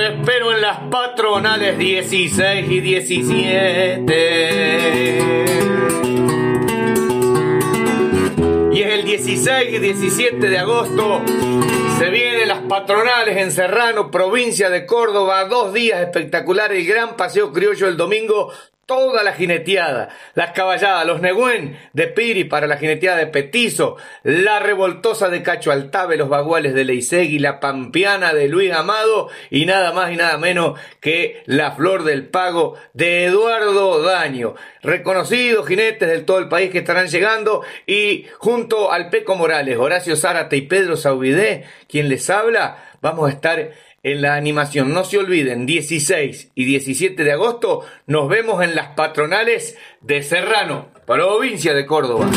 espero en las patronales 16 y 17. Y es el 16 y 17 de agosto. Se vienen las patronales en Serrano, provincia de Córdoba. 2 días espectaculares, el gran paseo criollo el domingo. Toda la jineteada, las caballadas, los negüén de Piri para la jineteada de Petizo, la revoltosa de Cacho Altave, los baguales de Leisegui, la pampeana de Luis Amado y nada más y nada menos que la Flor del Pago de Eduardo Daño. Reconocidos jinetes de todo el país que estarán llegando y junto al Peco Morales, Horacio Zárate y Pedro Saubidé, quien les habla, vamos a estar en la animación. No se olviden, 16 y 17 de agosto nos vemos en las patronales de Serrano, provincia de Córdoba.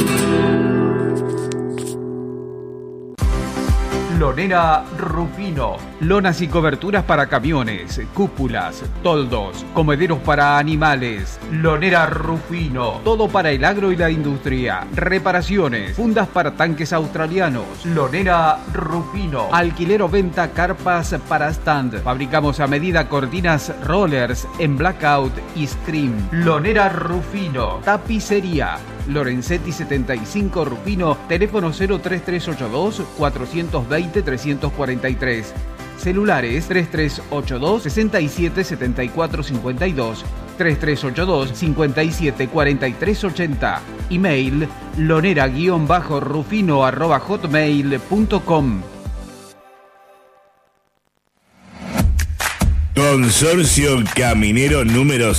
Lonera Rufino. Lonas y coberturas para camiones, cúpulas, toldos, comederos para animales. Lonera Rufino. Todo para el agro y la industria. Reparaciones, fundas para tanques australianos. Lonera Rufino. Alquiler o venta carpas para stand. Fabricamos a medida cortinas rollers en blackout y scream. Lonera Rufino. Tapicería. Lorenzetti 75 Rufino, teléfono 03382 420 343. Celulares 3382 67 74 52, 3382 57 43 80. Email lonera-rufino@hotmail.com. Consorcio Caminero número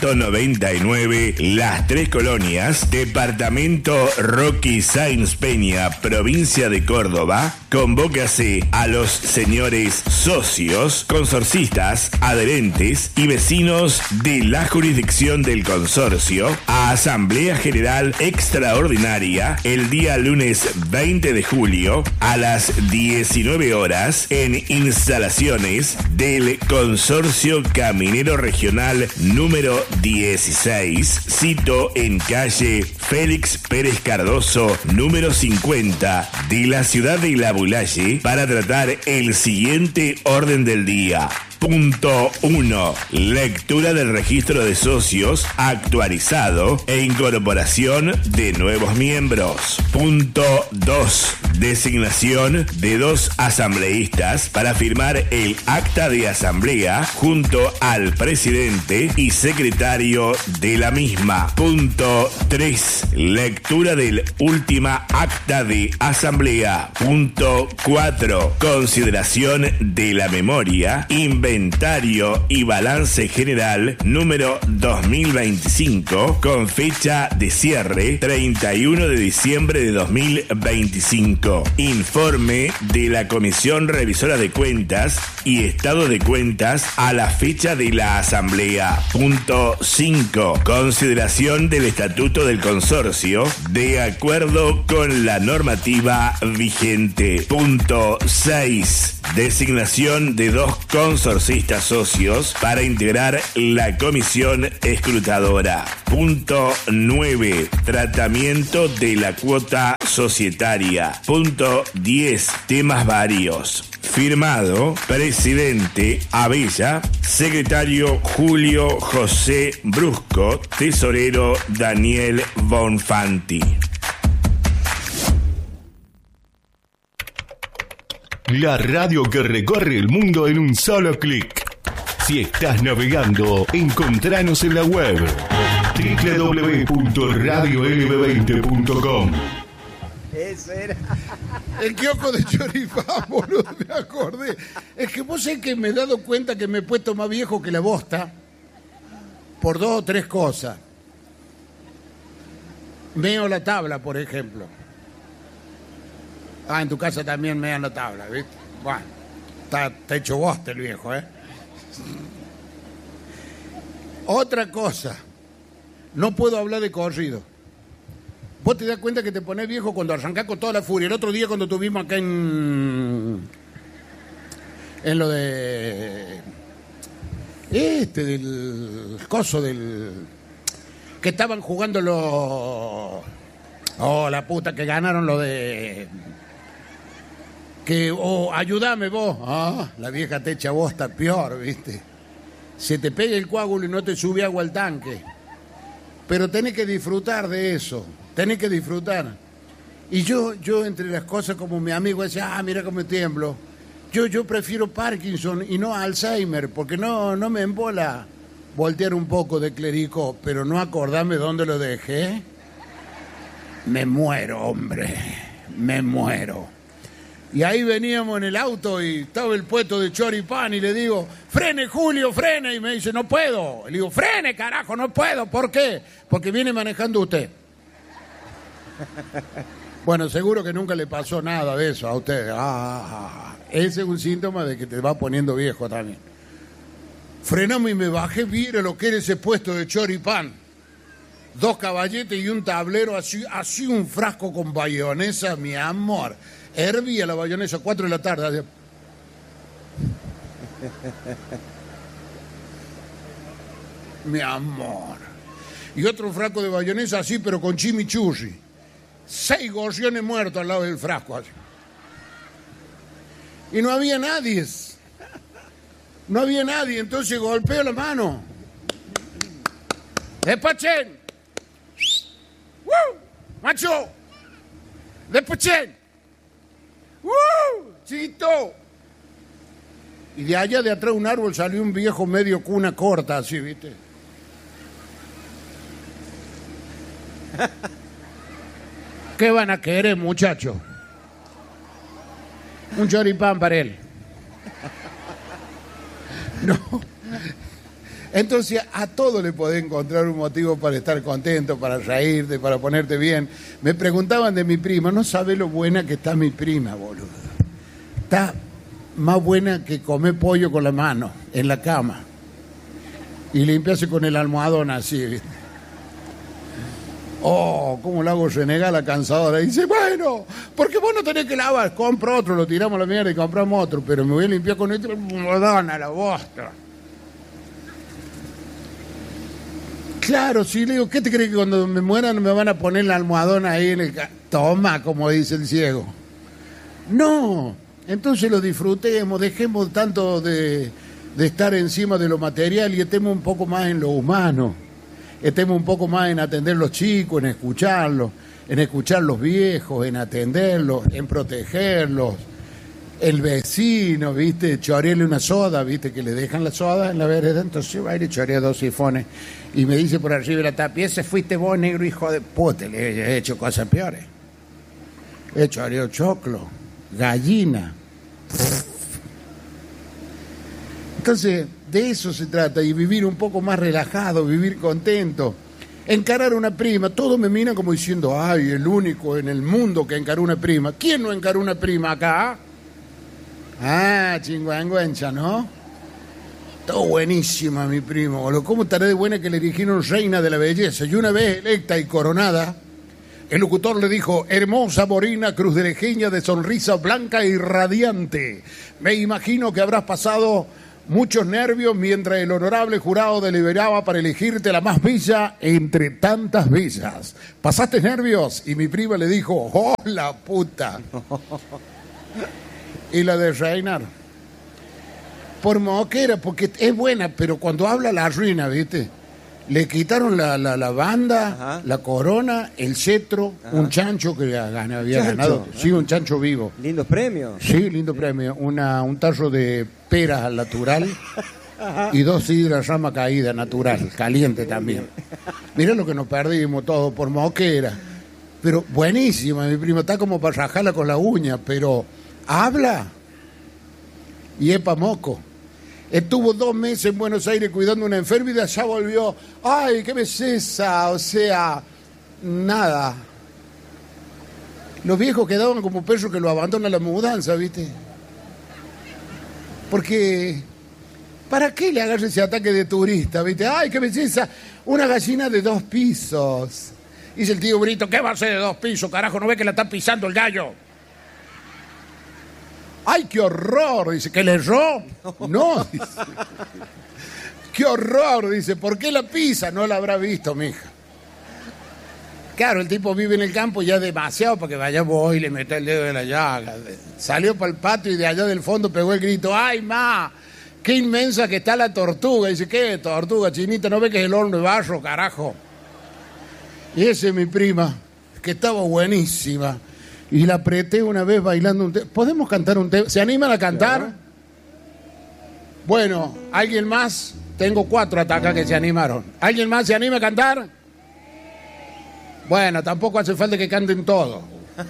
199, Las Tres Colonias, departamento Roque Sáenz Peña, provincia de Córdoba. Convócase a los señores socios, consorcistas, adherentes y vecinos de la jurisdicción del consorcio a Asamblea General Extraordinaria el día lunes 20 de julio a las 19 horas en instalaciones del Consorcio Caminero Regional número 16, sito en calle Félix Pérez Cardoso, número 50, de la ciudad de La Bulaye, para tratar el siguiente orden del día. Punto 1. Lectura del registro de socios actualizado e incorporación de nuevos miembros. Punto 2. Designación de 2 asambleístas para firmar el acta de asamblea junto al presidente y secretario de la misma. Punto 3. Lectura del última acta de asamblea. Punto 4. Consideración de la memoria, inventario y balance general número 2025 con fecha de cierre 31 de diciembre de 2025. Informe de la Comisión Revisora de Cuentas y Estado de Cuentas a la fecha de la asamblea. Punto 5. Consideración del Estatuto del Consorcio de acuerdo con la normativa vigente. Punto 6. Designación de 2 consorcistas socios para integrar la comisión escrutadora. Punto 9. Tratamiento de la cuota societaria. Punto 10. Temas varios. Firmado, presidente Abella, secretario Julio José Brusco, tesorero Daniel Bonfanti. La radio que recorre el mundo en un solo clic. Si estás navegando, encontranos en la web www.radiolb20.com. Eso era. El kiosco de Chorifán, boludo, me acordé. Es que vos sé que me he dado cuenta que me he puesto más viejo que la bosta por 2 o 3 cosas. Meo la tabla, por ejemplo. En tu casa también mean la tabla, ¿viste? Bueno, está hecho bosta el viejo, ¿eh? Otra cosa, no puedo hablar de corrido. Vos te das cuenta que te pones viejo cuando arrancás con toda la furia. El otro día cuando tuvimos acá en lo de... del coso del... que estaban jugando los... la puta, que ganaron lo de... ayúdame vos. La vieja te echa bosta peor, ¿viste? Se te pega el coágulo y no te sube agua al tanque. Pero tenés que disfrutar de eso, tenés que disfrutar. Y yo entre las cosas, como mi amigo decía, mira cómo tiemblo. Yo prefiero Parkinson y no Alzheimer, porque no me embola voltear un poco de clérigo, pero no acordarme dónde lo dejé. Me muero, hombre, me muero. Y ahí veníamos en el auto y estaba el puesto de choripán y le digo, frene Julio, frene. Y me dice, no puedo. Le digo, frene, carajo, no puedo. ¿Por qué? Porque viene manejando usted. Bueno, seguro que nunca le pasó nada de eso a usted. Ese es un síntoma de que te va poniendo viejo también. Frenamos y me bajé, mire lo que era ese puesto de choripán. 2 caballetes y un tablero, así un frasco con bayonesa, mi amor. Hervía la bayonesa, 4 de la tarde. Mi amor. Y otro frasco de bayonesa así, pero con chimichurri. 6 gorriones muertos al lado del frasco. Así. Y no había nadie. No había nadie, entonces golpeo la mano. ¡Despachen! ¡Macho! ¡Despachen! ¡Chito! Y de allá de atrás de un árbol salió un viejo medio cuna corta, así, ¿viste? ¿Qué van a querer, muchachos? Un choripán para él. No. Entonces a todo le podés encontrar un motivo para estar contento, para reírte, para ponerte bien. Me preguntaban de mi prima, no sabe lo buena que está mi prima, boludo. Está más buena que comer pollo con la mano, en la cama. Y limpiarse con el almohadón así, ¿viste? ¿Cómo le hago renegar la cansadora? Y dice, bueno, porque vos no tenés que lavar, compro otro, lo tiramos a la mierda y compramos otro, pero me voy a limpiar con este almohadón a la bosta. Claro, sí, le digo, ¿qué te crees que cuando me mueran me van a poner la almohadona ahí en el... Toma, como dice el ciego. No, entonces lo disfrutemos, dejemos tanto de estar encima de lo material y estemos un poco más en lo humano. Estemos un poco más en atender los chicos, en escuchar los viejos, en atenderlos, en protegerlos. El vecino, ¿viste? Chorearle una soda, ¿viste? Que le dejan la soda en la vereda, entonces va y le chorea 2 sifones. Y me dice por arriba de la tapia, ese fuiste vos, negro hijo de puta. Le he hecho cosas peores. He choreado choclo, gallina. Entonces, de eso se trata, y vivir un poco más relajado, vivir contento. Encarar una prima, todos me miran como diciendo, ay, el único en el mundo que encaró una prima. ¿Quién no encaró una prima acá? Chingüengüencha, ¿no? Todo buenísima mi primo. ¿Cómo estará de buena que le eligieron reina de la belleza? Y una vez electa y coronada, el locutor le dijo, hermosa morena cruzderejeña de sonrisa blanca y radiante. Me imagino que habrás pasado muchos nervios mientras el honorable jurado deliberaba para elegirte la más bella entre tantas bellas. ¿Pasaste nervios? Y mi prima le dijo, ¡oh, la puta! Y la de reinar. Por moquera, porque es buena, pero cuando habla la arruina, ¿viste? Le quitaron la banda, ajá, la corona, el cetro, ajá, un chancho que había ganado. Sí, un chancho vivo. ¿Lindos premios? Sí, lindo premio. Un tarro de peras al natural y 2 sidras rama caída natural, caliente también. Mirá lo que nos perdimos todo por moquera. Pero buenísima, mi prima, está como para rajarla con la uña, pero habla y es pa' moco. Estuvo 2 meses en Buenos Aires cuidando una enfermedad, ya volvió. ¡Ay, qué belleza! O sea, nada. Los viejos quedaban como perros que lo abandonan la mudanza, ¿viste? Porque, ¿para qué le agarra ese ataque de turista, viste? ¡Ay, qué belleza! Una gallina de 2 pisos. Dice el tío Brito, ¿qué va a ser de 2 pisos, carajo? ¿No ve que la está pisando el gallo? ¡Ay, qué horror! Dice, ¿que le erró? No, dice. ¡Qué horror! Dice, ¿por qué la pisa? No la habrá visto, mija. Claro, el tipo vive en el campo ya demasiado para que vaya voy y le meta el dedo de la llaga. Salió para el patio y de allá del fondo pegó el grito, ¡ay, ma! ¡Qué inmensa que está la tortuga! Dice, ¿qué tortuga, Chinita? ¿No ve que es el horno de barro, carajo? Y esa es mi prima, que estaba buenísima. Y la apreté una vez bailando un tema. ¿Podemos cantar un tema? ¿Se animan a cantar? Bueno, ¿alguien más? Tengo 4 hasta acá que se animaron. ¿Alguien más se anima a cantar? Bueno, tampoco hace falta que canten todos.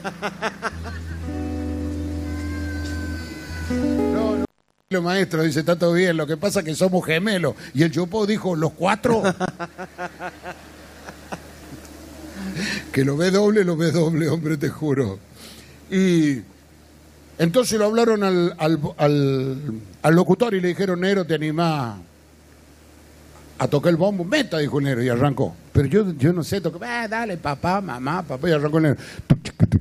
No, no, maestro, dice, está todo bien. Lo que pasa es que somos gemelos. Y el Chopo dijo, ¿los 4? Que lo ve doble, hombre, te juro. Y entonces lo hablaron al locutor y le dijeron, Nero, ¿te animás a tocar el bombo? Meta, dijo Nero, y arrancó. Pero yo no sé tocar. Dale, papá, y arrancó Nero.